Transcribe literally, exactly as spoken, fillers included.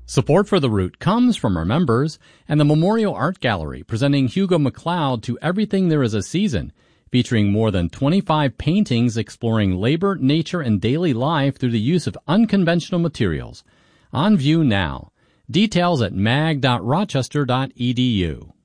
Support for The Root comes from our members and the Memorial Art Gallery, presenting Hugo McLeod to Everything There Is a Season, featuring more than twenty-five paintings exploring labor, nature, and daily life through the use of unconventional materials. On view now. Details at mag dot rochester dot e d u.